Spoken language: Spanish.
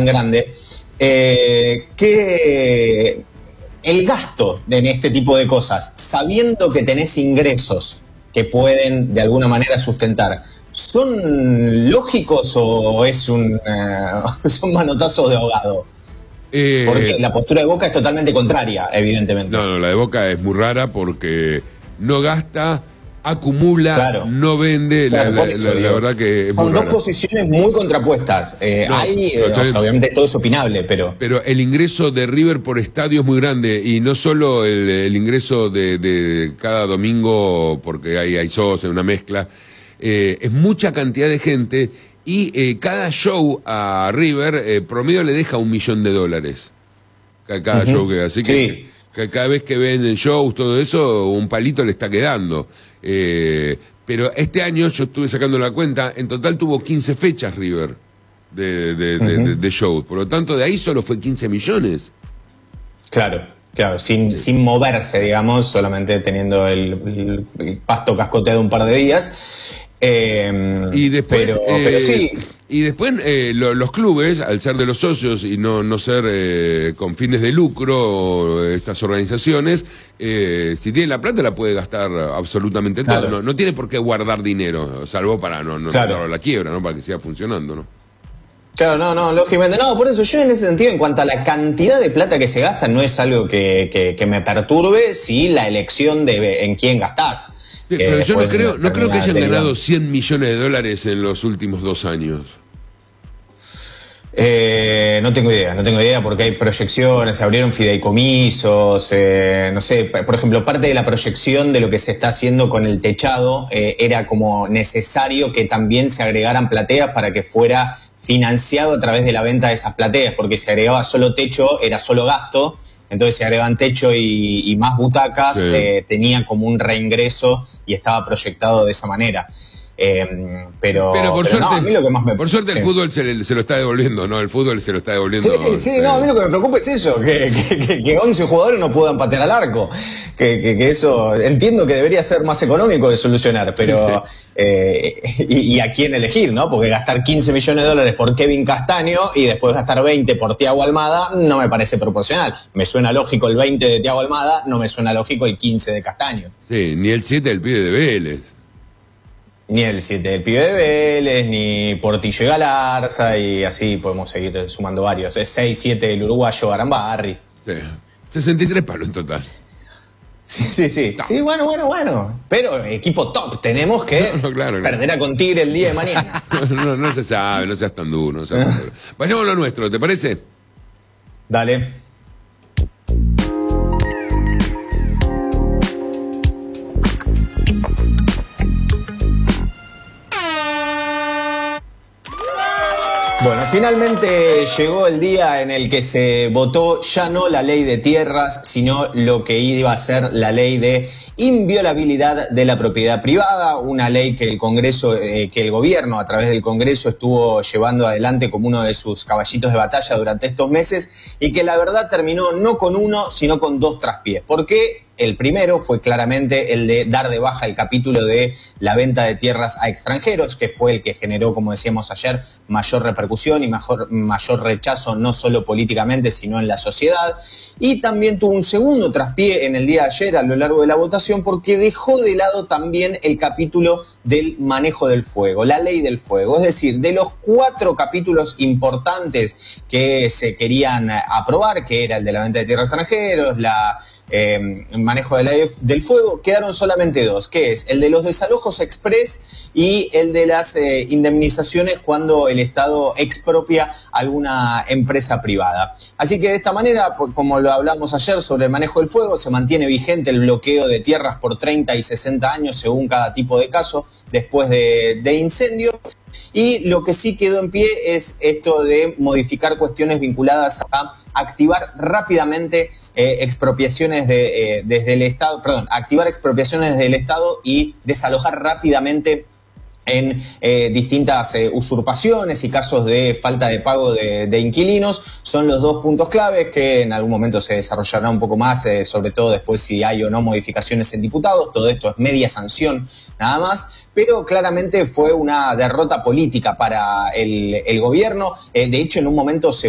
grande, que el gasto en este tipo de cosas, sabiendo que tenés ingresos que pueden de alguna manera sustentar, ¿son lógicos o son manotazos de ahogado? Porque la postura de Boca es totalmente contraria, evidentemente. No, la de Boca es muy rara porque no gasta, acumula, claro, no vende, claro, la verdad que es son muy dos rara. Posiciones muy contrapuestas. Obviamente todo es opinable, pero el ingreso de River por estadio es muy grande, y no solo el ingreso de cada domingo, porque hay socios, una mezcla, es mucha cantidad de gente, y cada show a River promedio le deja $1 millón. Cada show que, así que cada vez que ven shows, todo eso, un palito le está quedando. Pero este año, yo estuve sacando la cuenta, en total tuvo 15 fechas River de shows. Por lo tanto, de ahí solo fue 15 millones. Claro, sin moverse, digamos, solamente teniendo el pasto cascoteado un par de días. Y después, pero sí. Y después los clubes, al ser de los socios y no ser con fines de lucro, estas organizaciones, si tiene la plata la puede gastar absolutamente todo. Claro. No tiene por qué guardar dinero, salvo para no llevarlo a la quiebra, ¿no? Para que siga funcionando, ¿no? Claro, no, lógicamente. No, por eso yo en ese sentido, en cuanto a la cantidad de plata que se gasta, no es algo que me perturbe, sí la elección de en quién gastás. Sí, pero yo no creo que hayan ganado $100 millones en los últimos 2 años. No tengo idea porque hay proyecciones, se abrieron fideicomisos, no sé, por ejemplo, parte de la proyección de lo que se está haciendo con el techado era como necesario que también se agregaran plateas para que fuera financiado a través de la venta de esas plateas, porque si agregaba solo techo era solo gasto. Entonces si agregaban techo y más butacas, sí, tenía como un reingreso y estaba proyectado de esa manera. Pero por suerte, no, a mí lo que más por suerte el fútbol se lo está devolviendo, ¿no? El fútbol se lo está devolviendo. Sí, no, a mí lo que me preocupa es eso, que 11 jugadores no puedan patear al arco. Que eso, entiendo que debería ser más económico de solucionar, pero y a quién elegir, ¿no? Porque gastar $15 millones por Kevin Castaño y después gastar 20 por Thiago Almada no me parece proporcional. Me suena lógico el 20 de Thiago Almada, no me suena lógico el 15 de Castaño. Sí, ni el 7 del pibe de Vélez. Ni el 7 del pibe de Vélez, ni Portillo y Galarza, y así podemos seguir sumando varios. Es 6-7 del uruguayo Arambarri. Sí, 63 palos en total. Sí. No. Sí, bueno. Pero equipo top, tenemos que perder con Tigre el día de mañana. No se sabe, no seas tan duro. Vayamos a lo nuestro, ¿te parece? Dale. Bueno, finalmente llegó el día en el que se votó ya no la ley de tierras, sino lo que iba a ser la ley de inviolabilidad de la propiedad privada, una ley que el Congreso, que el gobierno a través del Congreso estuvo llevando adelante como uno de sus caballitos de batalla durante estos meses y que la verdad terminó no con uno, sino con 2 traspiés. ¿Por qué? El primero fue claramente el de dar de baja el capítulo de la venta de tierras a extranjeros, que fue el que generó, como decíamos ayer, mayor repercusión y mayor rechazo, no solo políticamente, sino en la sociedad. Y también tuvo un segundo traspié en el día de ayer a lo largo de la votación porque dejó de lado también el capítulo del manejo del fuego, la ley del fuego. Es decir, de los 4 capítulos importantes que se querían aprobar, que era el de la venta de tierras a extranjeros, el manejo de la ley del fuego, quedaron solamente 2, que es el de los desalojos express y el de las indemnizaciones cuando el Estado expropia alguna empresa privada. Así que de esta manera, como lo hablamos ayer sobre el manejo del fuego, se mantiene vigente el bloqueo de tierras por 30 y 60 años según cada tipo de caso después de incendio. Y lo que sí quedó en pie es esto de modificar cuestiones vinculadas a activar rápidamente expropiaciones desde el Estado, activar expropiaciones del Estado y desalojar rápidamente en distintas usurpaciones y casos de falta de pago de inquilinos. Son los 2 puntos claves que en algún momento se desarrollará un poco más, sobre todo después si hay o no modificaciones en diputados. Todo esto es media sanción nada más, pero claramente fue una derrota política para el gobierno. De hecho, en un momento se